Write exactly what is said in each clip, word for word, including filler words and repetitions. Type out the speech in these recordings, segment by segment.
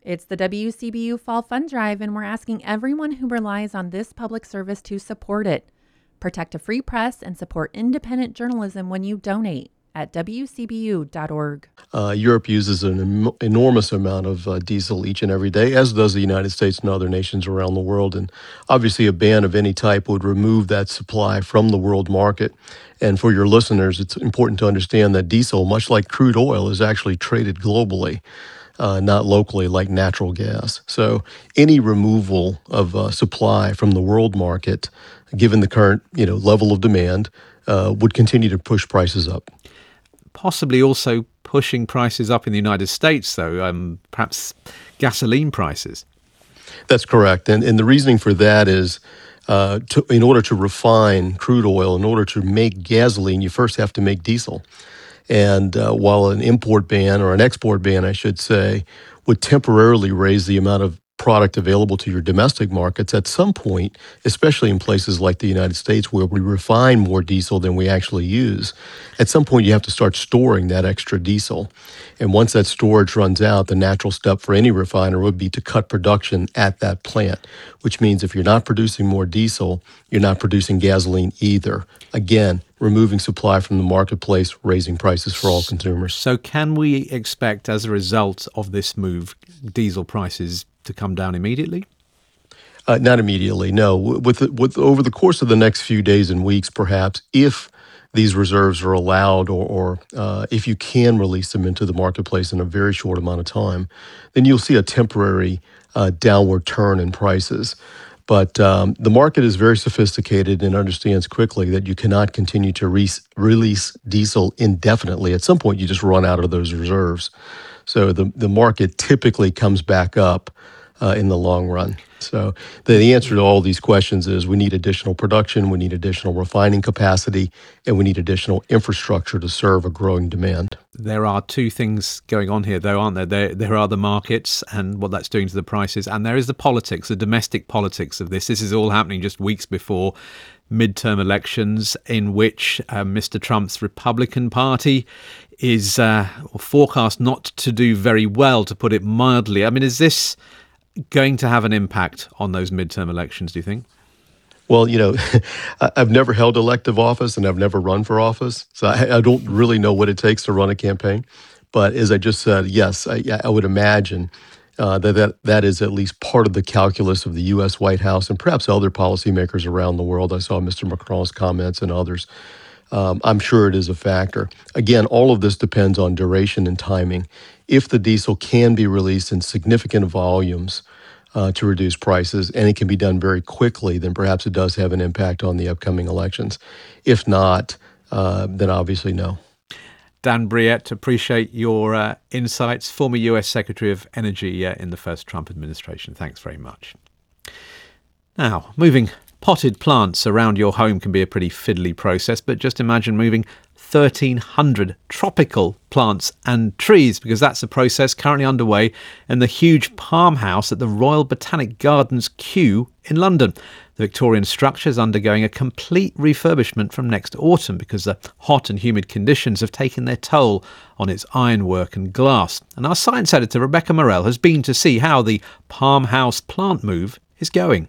It's the W C B U Fall Fund Drive, and we're asking everyone who relies on this public service to support it. Protect a free press and support independent journalism when you donate at w c b u dot org. Uh, Europe uses an em- enormous amount of uh, diesel each and every day, as does the United States and other nations around the world. And obviously, a ban of any type would remove that supply from the world market. And for your listeners, it's important to understand that diesel, much like crude oil, is actually traded globally. Uh, not locally like natural gas. So any removal of uh, supply from the world market, given the current you know level of demand, uh, would continue to push prices up. Possibly also pushing prices up in the United States, though, um, perhaps gasoline prices. That's correct. And, and the reasoning for that is uh, to, in order to refine crude oil, in order to make gasoline, you first have to make diesel. And uh, while an import ban, or an export ban, I should say, would temporarily raise the amount of product available to your domestic markets, at some point, especially in places like the United States where we refine more diesel than we actually use, at some point you have to start storing that extra diesel. And once that storage runs out, the natural step for any refiner would be to cut production at that plant, which means if you're not producing more diesel, you're not producing gasoline either. Again, removing supply from the marketplace, raising prices for all consumers. So can we expect, as a result of this move, diesel prices to come down immediately? Uh, not immediately, no. With, with over the course of the next few days and weeks, perhaps, if these reserves are allowed, or, or uh, if you can release them into the marketplace in a very short amount of time, then you'll see a temporary uh, downward turn in prices. But um, the market is very sophisticated and understands quickly that you cannot continue to re- release diesel indefinitely. At some point, you just run out of those reserves. So the, the market typically comes back up uh, in the long run. So the, the answer to all these questions is we need additional production, we need additional refining capacity, and we need additional infrastructure to serve a growing demand. There are two things going on here, though, aren't there? There, there are the markets and what that's doing to the prices, and there is the politics, the domestic politics of this. This is all happening just weeks before midterm elections, in which uh, Mister Trump's Republican Party is uh, forecast not to do very well, to put it mildly. I mean, is this going to have an impact on those midterm elections, do you think? Well, you know, I've never held elective office and I've never run for office, so I, I don't really know what it takes to run a campaign. But as I just said, yes, I, I would imagine uh, that, that that is at least part of the calculus of the U S White House and perhaps other policymakers around the world. I saw Mister Macron's comments and others. Um, I'm sure it is a factor. Again, all of this depends on duration and timing. If the diesel can be released in significant volumes uh, to reduce prices, and it can be done very quickly, then perhaps it does have an impact on the upcoming elections. If not, uh, then obviously no. Dan Brouillette, appreciate your uh, insights. Former U S Secretary of Energy uh, in the first Trump administration. Thanks very much. Now, moving potted plants around your home can be a pretty fiddly process, but just imagine moving thirteen hundred tropical plants and trees, because that's a process currently underway in the huge palm house at the Royal Botanic Gardens, Kew, in London. The Victorian structure is undergoing a complete refurbishment from next autumn because the hot and humid conditions have taken their toll on its ironwork and glass. And our science editor, Rebecca Morell, has been to see how the palm house plant move is going.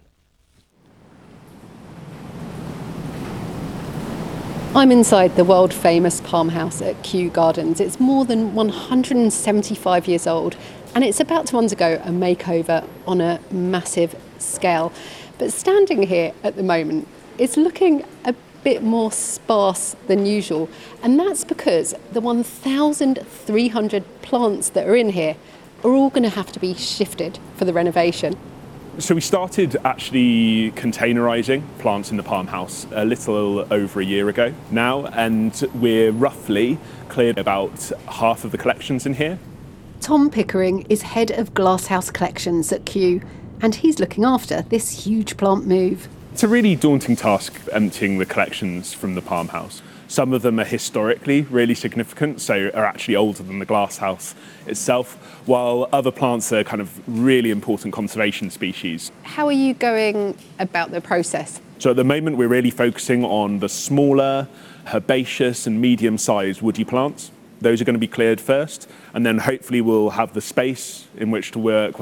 I'm inside the world-famous palm house at Kew Gardens. It's more than one hundred seventy-five years old, and it's about to undergo a makeover on a massive scale. But standing here at the moment, it's looking a bit more sparse than usual, and that's because the one thousand three hundred plants that are in here are all going to have to be shifted for the renovation. So we started actually containerising plants in the palm house a little over a year ago now, and we're roughly cleared about half of the collections in here. Tom Pickering is head of Glasshouse Collections at Kew, and he's looking after this huge plant move. It's a really daunting task emptying the collections from the palm house. Some of them are historically really significant, so are actually older than the glass house itself, while other plants are kind of really important conservation species. How are you going about the process? So at the moment we're really focusing on the smaller, herbaceous and medium-sized woody plants. Those are going to be cleared first, and then hopefully we'll have the space in which to work